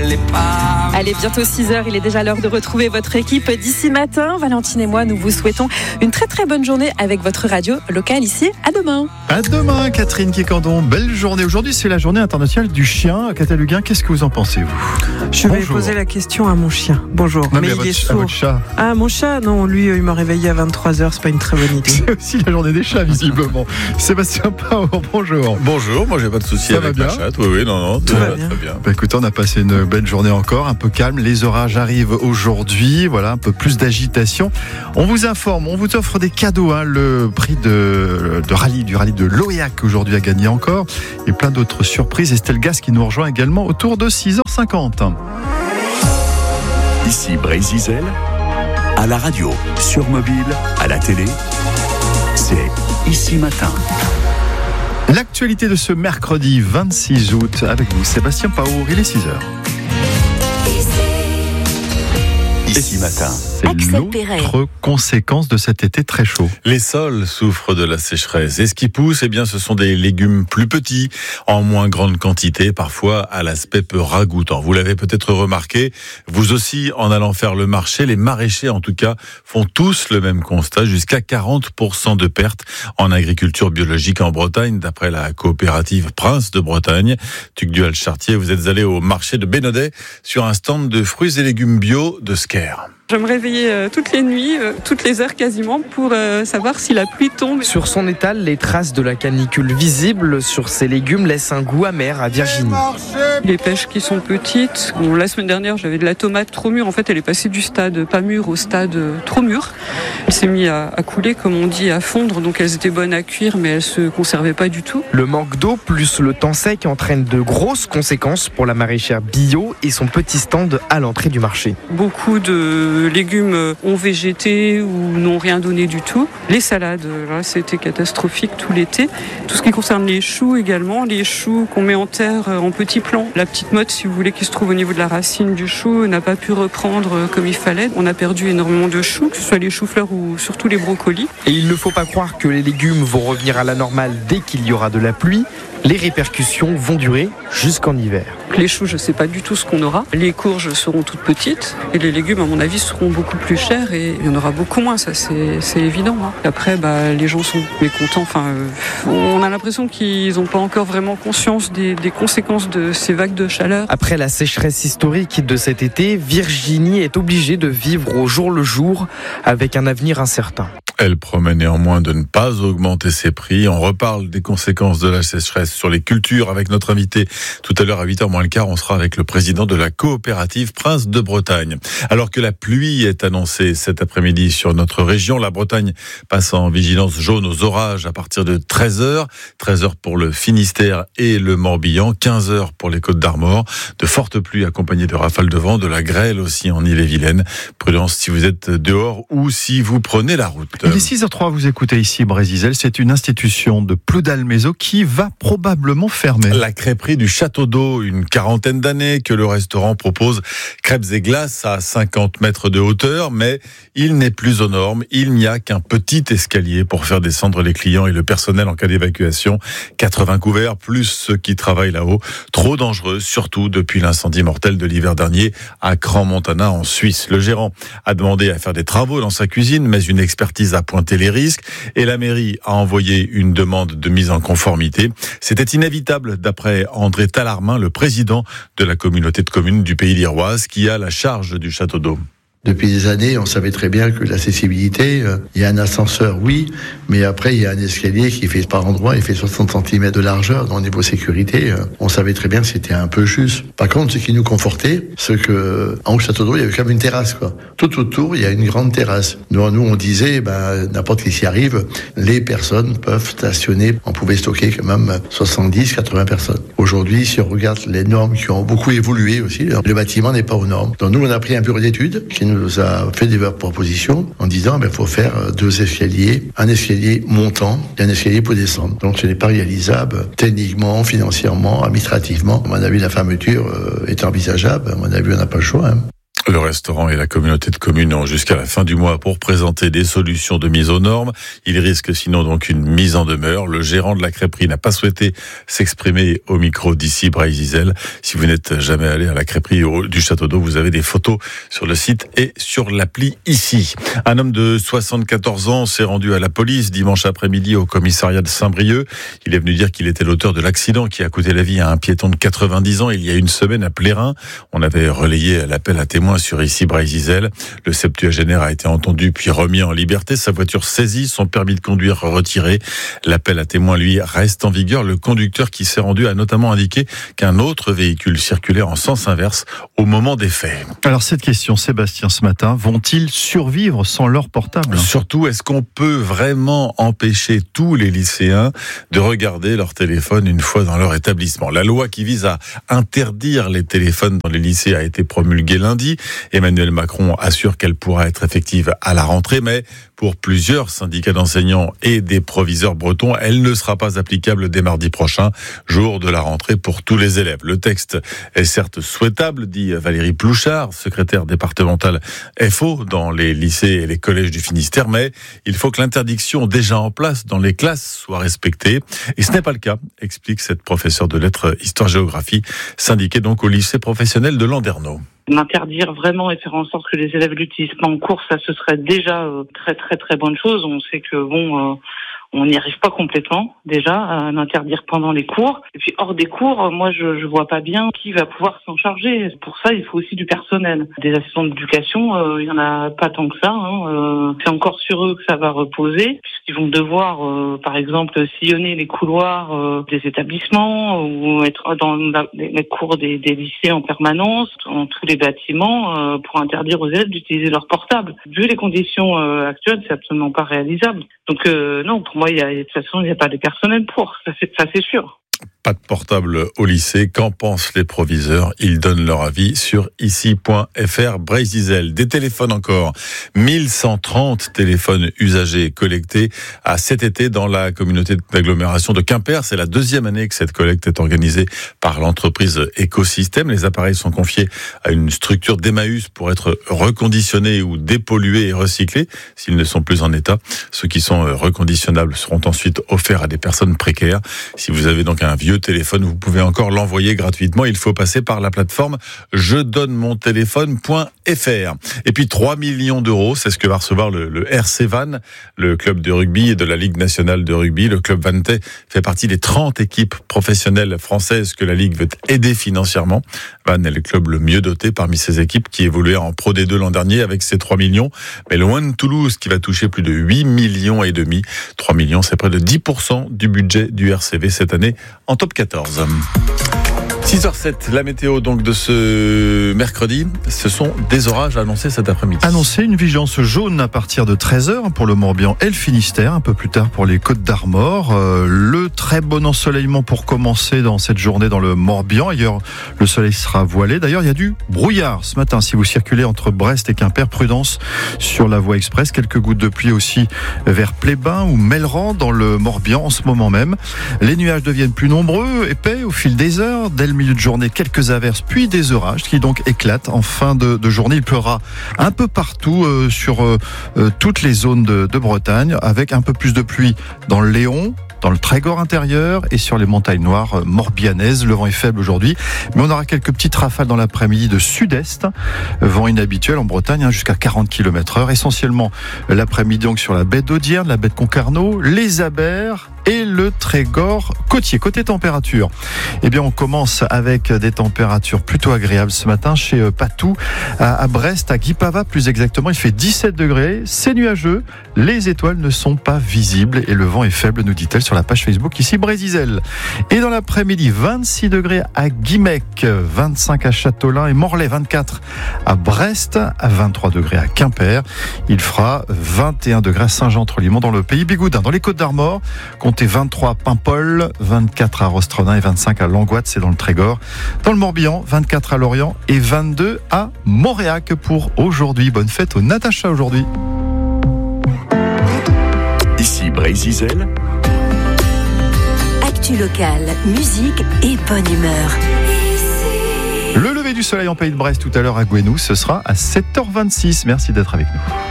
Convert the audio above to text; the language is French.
l'ai pas. Allez, bientôt 6h, il est déjà l'heure de retrouver votre équipe d'ici matin. Valentine et moi, nous vous souhaitons une très très bonne journée avec votre radio locale ici. À demain. À demain, Catherine Quécandon. Belle journée. Aujourd'hui, c'est la journée internationale du chien. Cataluguin, qu'est-ce que vous en pensez, vous? Je vais poser la question à mon chien. Bonjour. Non, mais il est sourd. À votre chat. Ah, mon chat, non, lui, il m'a réveillé à 23h, c'est pas une très bonne idée. C'est aussi la journée des chats, visiblement. Sébastien Pao, bonjour. Bonjour, moi j'ai pas de soucis avec ma chatte. Oui, non, tout va très bien. Écoutez, on a passé une belle journée encore, un peu calme. Les orages arrivent aujourd'hui, voilà, un peu plus d'agitation. On vous informe, on vous offre des cadeaux, le prix du rallye de l'Oéac aujourd'hui à gagner encore, et plein d'autres surprises. Estelle Gas qui nous rejoint également autour de 6h50. Ici Brésil, à la radio, sur mobile, à la télé, c'est Ici Matin. L'actualité de ce mercredi 26 août avec vous, Sébastien Pao, il est 6h. Ici Matin. C'est l'autre conséquence de cet été très chaud. Les sols souffrent de la sécheresse. Et ce qui pousse, ce sont des légumes plus petits, en moins grande quantité, parfois à l'aspect peu ragoûtant. Vous l'avez peut-être remarqué, vous aussi, en allant faire le marché, les maraîchers en tout cas font tous le même constat, jusqu'à 40% de pertes en agriculture biologique en Bretagne, d'après la coopérative Prince de Bretagne. Tugdual-Chartier, vous êtes allé au marché de Bénodet sur un stand de fruits et légumes bio de Sker. Je me réveillais toutes les nuits, toutes les heures quasiment, pour savoir si la pluie tombe. Sur son étal, les traces de la canicule visibles sur ces légumes laissent un goût amer à Virginie. Les pêches qui sont petites. Bon, la semaine dernière, j'avais de la tomate trop mûre. En fait, elle est passée du stade pas mûr au stade trop mûr. Elle s'est mise à couler, comme on dit, à fondre. Donc elles étaient bonnes à cuire, mais elles se conservaient pas du tout. Le manque d'eau plus le temps sec entraîne de grosses conséquences pour la maraîchère bio et son petit stand à l'entrée du marché. Beaucoup de légumes ont végété ou n'ont rien donné du tout. Les salades, là, c'était catastrophique tout l'été. Tout ce qui concerne les choux également, les choux qu'on met en terre en petits plants. La petite motte, si vous voulez, qui se trouve au niveau de la racine du chou, n'a pas pu reprendre comme il fallait. On a perdu énormément de choux, que ce soit les choux-fleurs ou surtout les brocolis. Et il ne faut pas croire que les légumes vont revenir à la normale dès qu'il y aura de la pluie. Les répercussions vont durer jusqu'en hiver. Les choux, je ne sais pas du tout ce qu'on aura. Les courges seront toutes petites et les légumes, à mon avis, seront beaucoup plus chers et il y en aura beaucoup moins, ça c'est évident. Après, les gens sont mécontents. On a l'impression qu'ils n'ont pas encore vraiment conscience des conséquences de ces vagues de chaleur. Après la sécheresse historique de cet été, Virginie est obligée de vivre au jour le jour avec un avenir incertain. Elle promet néanmoins de ne pas augmenter ses prix. On reparle des conséquences de la sécheresse sur les cultures avec notre invité. Tout à l'heure à 8h moins le quart, on sera avec le président de la coopérative Prince de Bretagne. Alors que la pluie est annoncée cet après-midi sur notre région, la Bretagne passe en vigilance jaune aux orages à partir de 13h. 13h pour le Finistère et le Morbihan, 15h pour les Côtes-d'Armor. De fortes pluies accompagnées de rafales de vent, de la grêle aussi en Ille-et-Vilaine. Prudence si vous êtes dehors ou si vous prenez la route. Il est 6h03, vous écoutez ici Brésil, c'est une institution de Ploudalmézeau qui va probablement fermer. La crêperie du Château d'Eau, une quarantaine d'années que le restaurant propose crêpes et glaces à 50 mètres de hauteur, mais il n'est plus aux normes. Il n'y a qu'un petit escalier pour faire descendre les clients et le personnel en cas d'évacuation. 80 couverts, plus ceux qui travaillent là-haut. Trop dangereux, surtout depuis l'incendie mortel de l'hiver dernier à Crans-Montana en Suisse. Le gérant a demandé à faire des travaux dans sa cuisine, mais une expertise a pointé les risques et la mairie a envoyé une demande de mise en conformité. C'était inévitable d'après André Talarmin, le président de la communauté de communes du Pays d'Iroise qui a la charge du Château d'Eau. Depuis des années, on savait très bien que l'accessibilité, il y a un ascenseur, oui, mais après, il y a un escalier qui fait par endroit, il fait 60 cm de largeur. Dans le niveau sécurité, on savait très bien que c'était un peu juste. Par contre, ce qui nous confortait, c'est que en haut Château d'Eau, il y avait quand même une terrasse, quoi. Tout autour, il y a une grande terrasse. Nous, on disait, n'importe qui s'y arrive, les personnes peuvent stationner. On pouvait stocker quand même 70, 80 personnes. Aujourd'hui, si on regarde les normes qui ont beaucoup évolué aussi, le bâtiment n'est pas aux normes. Donc nous, on a pris un bureau d'études qui nous a fait des propositions en disant il faut faire 2 escaliers, un escalier montant et un escalier pour descendre. Donc ce n'est pas réalisable techniquement, financièrement, administrativement. À mon avis, la fermeture est envisageable. À mon avis, on n'a pas le choix. Le restaurant et la communauté de communes ont jusqu'à la fin du mois pour présenter des solutions de mise aux normes. Il risque sinon donc une mise en demeure. Le gérant de la crêperie n'a pas souhaité s'exprimer au micro d'ici Bray-Zizel. Si vous n'êtes jamais allé à la crêperie du Château d'Eau, vous avez des photos sur le site et sur l'appli ici. Un homme de 74 ans s'est rendu à la police dimanche après-midi au commissariat de Saint-Brieuc. Il est venu dire qu'il était l'auteur de l'accident qui a coûté la vie à un piéton de 90 ans il y a une semaine à Plérin. On avait relayé l'appel à témoins sur ici Bray-Zizel. Le septuagénaire a été entendu puis remis en liberté. Sa voiture saisie, son permis de conduire retiré. L'appel à témoins, lui, reste en vigueur. Le conducteur qui s'est rendu a notamment indiqué qu'un autre véhicule circulait en sens inverse au moment des faits. Alors cette question, Sébastien, ce matin, vont-ils survivre sans leur portable ? Surtout, est-ce qu'on peut vraiment empêcher tous les lycéens de regarder leur téléphone une fois dans leur établissement ? La loi qui vise à interdire les téléphones dans les lycées a été promulguée lundi. Emmanuel Macron assure qu'elle pourra être effective à la rentrée, mais pour plusieurs syndicats d'enseignants et des proviseurs bretons, elle ne sera pas applicable dès mardi prochain, jour de la rentrée pour tous les élèves. Le texte est certes souhaitable, dit Valérie Plouchard, secrétaire départementale FO dans les lycées et les collèges du Finistère, mais il faut que l'interdiction déjà en place dans les classes soit respectée. Et ce n'est pas le cas, explique cette professeure de lettres histoire-géographie, syndiquée donc au lycée professionnel de Landerneau. L'interdire vraiment et faire en sorte que les élèves l'utilisent pas en cours, ça ce serait déjà très bonne chose. On sait que on n'y arrive pas complètement déjà à l'interdire pendant les cours. Et puis hors des cours, moi je vois pas bien qui va pouvoir s'en charger. Pour ça, il faut aussi du personnel. Des assistants d'éducation, il y en a pas tant que ça. C'est encore sur eux que ça va reposer, puisqu'ils vont devoir, par exemple, sillonner les couloirs des établissements ou être dans les cours des lycées en permanence, dans tous les bâtiments, pour interdire aux élèves d'utiliser leur portable. Vu les conditions actuelles, c'est absolument pas réalisable. Donc non, pour moi, de toute façon, il n'y a pas de personnel pour, ça c'est sûr. Pas de portable au lycée. Qu'en pensent les proviseurs ? Ils donnent leur avis sur ici.fr. Bray-Zizel. Des téléphones encore. 1130 téléphones usagés collectés à cet été dans la communauté d'agglomération de Quimper. C'est la deuxième année que cette collecte est organisée par l'entreprise Écosystème. Les appareils sont confiés à une structure d'Emmaüs pour être reconditionnés ou dépollués et recyclés s'ils ne sont plus en état. Ceux qui sont reconditionnables seront ensuite offerts à des personnes précaires. Si vous avez donc un vieux téléphone, vous pouvez encore l'envoyer gratuitement. Il faut passer par la plateforme jedonnemontéléphone.fr. Et puis 3 millions d'euros, c'est ce que va recevoir le RC Vannes, le club de rugby et de la Ligue nationale de rugby. Le club vannetais fait partie des 30 équipes professionnelles françaises que la Ligue veut aider financièrement. Vannes est le club le mieux doté parmi ces équipes qui évoluaient en Pro D2 l'an dernier avec ses 3 millions. Mais loin de Toulouse qui va toucher plus de 8 millions et demi. 3 millions, c'est près de 10% du budget du RCV cette année en top 14. 6h07, la météo donc de ce mercredi, ce sont des orages annoncés cet après-midi. Annoncé une vigilance jaune à partir de 13h pour le Morbihan et le Finistère, un peu plus tard pour les Côtes d'Armor. Le très bon ensoleillement pour commencer dans cette journée dans le Morbihan. Ailleurs, le soleil sera voilé. D'ailleurs, il y a du brouillard ce matin. Si vous circulez entre Brest et Quimper, prudence sur la voie express. Quelques gouttes de pluie aussi vers Plébin ou Melleran dans le Morbihan en ce moment même. Les nuages deviennent plus nombreux, épais au fil des heures. Dès le milieu de journée, quelques averses, puis des orages qui donc éclatent en fin de journée. Il pleuvra un peu partout sur toutes les zones de Bretagne, avec un peu plus de pluie dans le Léon, dans le Trégor intérieur et sur les montagnes noires morbihanaises. Le vent est faible aujourd'hui, mais on aura quelques petites rafales dans l'après-midi de sud-est. Vent inhabituel en Bretagne, jusqu'à 40 km/h. Essentiellement l'après-midi donc sur la baie d'Audierne, la baie de Concarneau, les Abers et le Trégor côtier. Côté température, eh bien on commence avec des températures plutôt agréables ce matin chez Patou, à Brest, à Guipava plus exactement. Il fait 17 degrés, c'est nuageux, les étoiles ne sont pas visibles et le vent est faible, nous dit-elle sur la page Facebook ici Bray-Zizel. Et dans l'après-midi, 26 degrés à Guimec, 25 à Châteaulin et Morlaix, 24 à Brest, à 23 degrés à Quimper. Il fera 21 degrés à Saint-Jean-entre-Limon dans le pays Bigoudin. Dans les Côtes d'Armor, comptez 23 à Paimpol, 24 à Rostronin et 25 à Langoat, c'est dans le Trégor. Dans le Morbihan, 24 à Lorient et 22 à Montréac pour aujourd'hui. Bonne fête aux Natacha aujourd'hui. Ici Bray-Zizel. Actu locale, musique et bonne humeur. Le lever du soleil en Pays de Bresse tout à l'heure à Gouesnou, ce sera à 7h26. Merci d'être avec nous.